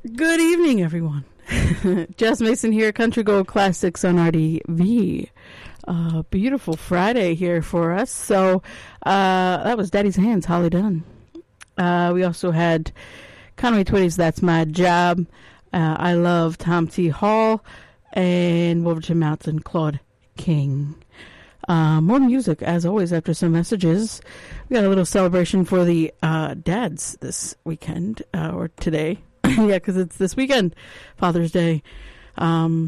Good evening, everyone. Jess Mason here, Country Gold Classics on RDV. Beautiful Friday here for us. So that was Daddy's Hands, Holly Dunn. We also had Conway Twitty's That's My Job. I Love Tom T. Hall and Wolverton Mountain, Claude King. More music, as always, after some messages. We got a little celebration for the dads this weekend, or today. Yeah, because it's this weekend, Father's Day. So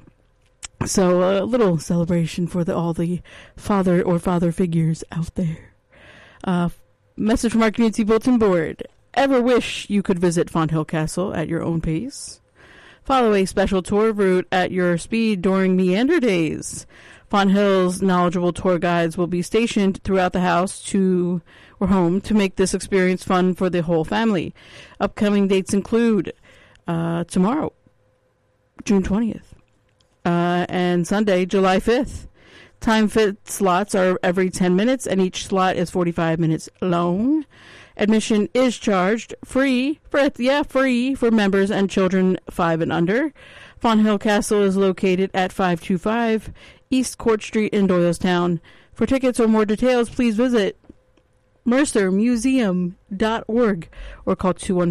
a little celebration for all the father or father figures out there. Message from our community bulletin board. Ever wish you could visit Fonthill Castle at your own pace? Follow a special tour route at your speed during Meander Days. Fonthill's knowledgeable tour guides will be stationed throughout the house or home to make this experience fun for the whole family. Upcoming dates include tomorrow, June 20th, and Sunday, July 5th. Time fit slots are every 10 minutes, and each slot is 45 minutes long. Admission is charged free for members and children 5 and under. Fonthill Castle is located at 525 East Court Street in Doylestown. For tickets or more details, please visit mercermuseum.org or call